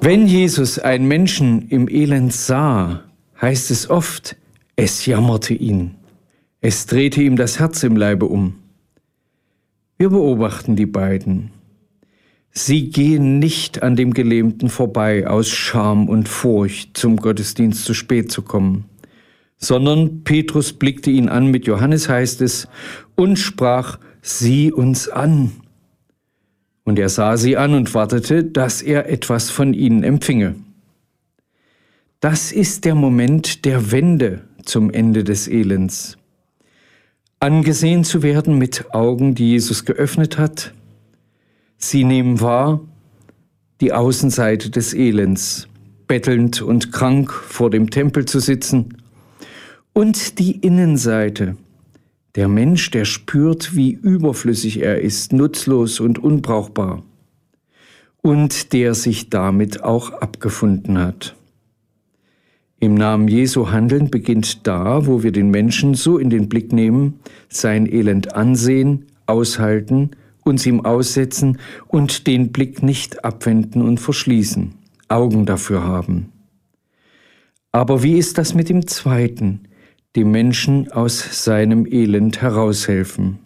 Wenn Jesus einen Menschen im Elend sah, heißt es oft, es jammerte ihn. Es drehte ihm das Herz im Leibe um. Wir beobachten die beiden. Sie gehen nicht an dem Gelähmten vorbei aus Scham und Furcht, zum Gottesdienst zu spät zu kommen, sondern Petrus blickte ihn an, mit Johannes heißt es, und sprach, sieh uns an. Und er sah sie an und wartete, dass er etwas von ihnen empfinge. Das ist der Moment der Wende zum Ende des Elends. Angesehen zu werden mit Augen, die Jesus geöffnet hat. Sie nehmen wahr die Außenseite des Elends, bettelnd und krank vor dem Tempel zu sitzen, und die Innenseite, der Mensch, der spürt, wie überflüssig er ist, nutzlos und unbrauchbar, und der sich damit auch abgefunden hat. Im Namen Jesu handeln beginnt da, wo wir den Menschen so in den Blick nehmen, sein Elend ansehen, aushalten, uns ihm aussetzen und den Blick nicht abwenden und verschließen, Augen dafür haben. Aber wie ist das mit dem Zweiten, dem Menschen aus seinem Elend heraushelfen?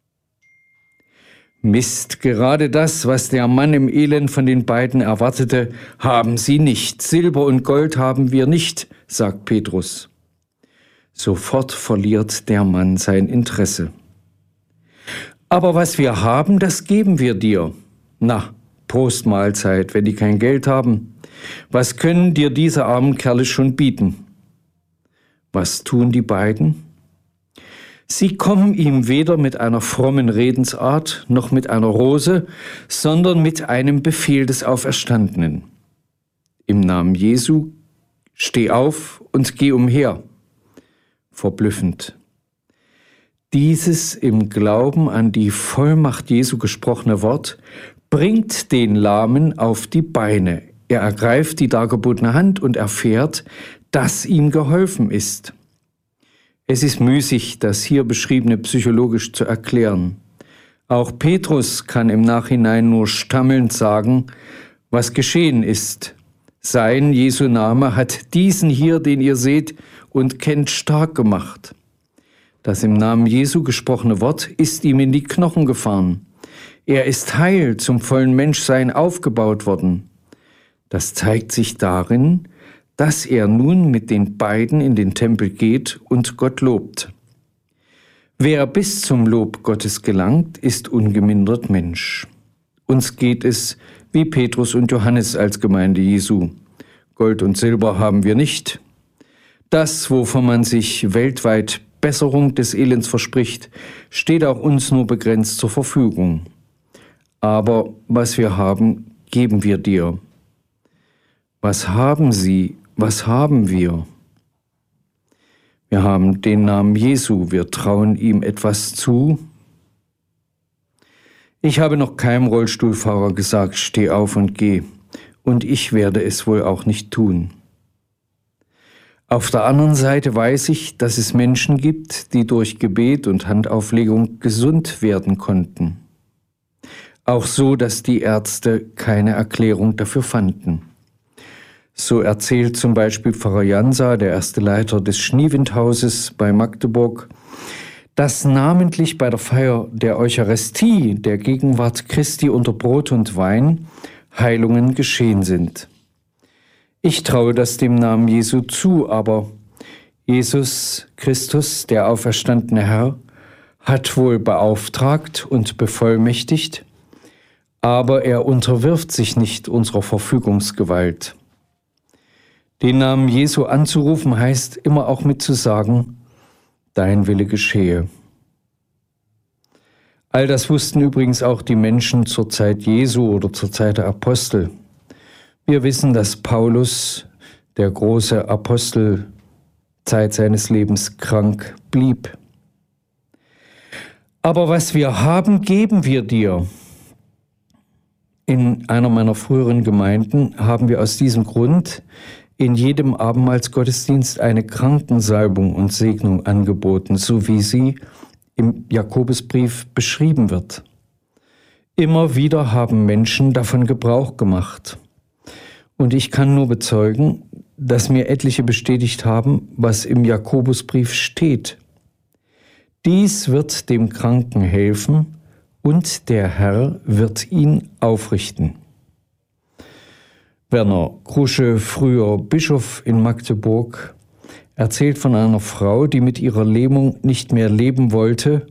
Mist, gerade das, was der Mann im Elend von den beiden erwartete, haben sie nicht. Silber und Gold haben wir nicht, sagt Petrus. Sofort verliert der Mann sein Interesse. Aber was wir haben, das geben wir dir. Na, Prost Mahlzeit, wenn die kein Geld haben. Was können dir diese armen Kerle schon bieten? Was tun die beiden? Sie kommen ihm weder mit einer frommen Redensart noch mit einer Rose, sondern mit einem Befehl des Auferstandenen. Im Namen Jesu, steh auf und geh umher. Verblüffend. Dieses im Glauben an die Vollmacht Jesu gesprochene Wort bringt den Lahmen auf die Beine. Er ergreift die dargebotene Hand und erfährt, dass ihm geholfen ist. Es ist müßig, das hier Beschriebene psychologisch zu erklären. Auch Petrus kann im Nachhinein nur stammelnd sagen, was geschehen ist. Sein Jesu Name hat diesen hier, den ihr seht und kennt, stark gemacht. Das im Namen Jesu gesprochene Wort ist ihm in die Knochen gefahren. Er ist heil zum vollen Menschsein aufgebaut worden. Das zeigt sich darin, dass er nun mit den beiden in den Tempel geht und Gott lobt. Wer bis zum Lob Gottes gelangt, ist ungemindert Mensch. Uns geht es wie Petrus und Johannes als Gemeinde Jesu. Gold und Silber haben wir nicht. Das, wovon man sich weltweit Besserung des Elends verspricht, steht auch uns nur begrenzt zur Verfügung. Aber was wir haben, geben wir dir. Was haben sie? Was haben wir? Wir haben den Namen Jesu, wir trauen ihm etwas zu. Ich habe noch keinem Rollstuhlfahrer gesagt, steh auf und geh, und ich werde es wohl auch nicht tun. Auf der anderen Seite weiß ich, dass es Menschen gibt, die durch Gebet und Handauflegung gesund werden konnten. Auch so, dass die Ärzte keine Erklärung dafür fanden. So erzählt zum Beispiel Pfarrer Jansa, der erste Leiter des Schniewindhauses bei Magdeburg, dass namentlich bei der Feier der Eucharistie, der Gegenwart Christi unter Brot und Wein, Heilungen geschehen sind. Ich traue das dem Namen Jesu zu, aber Jesus Christus, der auferstandene Herr, hat wohl beauftragt und bevollmächtigt, aber er unterwirft sich nicht unserer Verfügungsgewalt. Den Namen Jesu anzurufen heißt immer auch mitzusagen, dein Wille geschehe. All das wussten übrigens auch die Menschen zur Zeit Jesu oder zur Zeit der Apostel. Wir wissen, dass Paulus, der große Apostel, Zeit seines Lebens krank blieb. Aber was wir haben, geben wir dir. In einer meiner früheren Gemeinden haben wir aus diesem Grund in jedem Abendmahlsgottesdienst eine Krankensalbung und Segnung angeboten, so wie sie im Jakobusbrief beschrieben wird. Immer wieder haben Menschen davon Gebrauch gemacht. Und ich kann nur bezeugen, dass mir etliche bestätigt haben, was im Jakobusbrief steht. Dies wird dem Kranken helfen, und der Herr wird ihn aufrichten. Werner Krusche, früher Bischof in Magdeburg, erzählt von einer Frau, die mit ihrer Lähmung nicht mehr leben wollte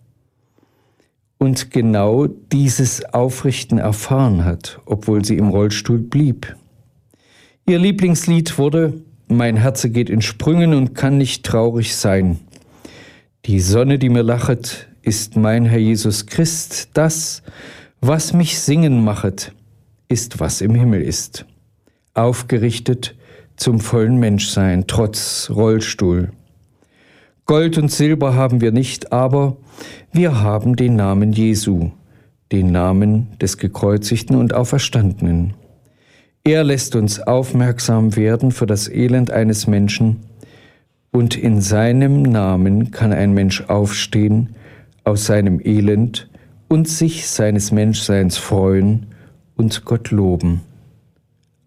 und genau dieses Aufrichten erfahren hat, obwohl sie im Rollstuhl blieb. Ihr Lieblingslied wurde »Mein Herze geht in Sprüngen und kann nicht traurig sein. Die Sonne, die mir lachet, ist mein Herr Jesus Christ. Das, was mich singen machet, ist, was im Himmel ist. Aufgerichtet zum vollen Menschsein, trotz Rollstuhl. Gold und Silber haben wir nicht, aber wir haben den Namen Jesu, den Namen des Gekreuzigten und Auferstandenen. Er lässt uns aufmerksam werden für das Elend eines Menschen, und in seinem Namen kann ein Mensch aufstehen aus seinem Elend und sich seines Menschseins freuen und Gott loben.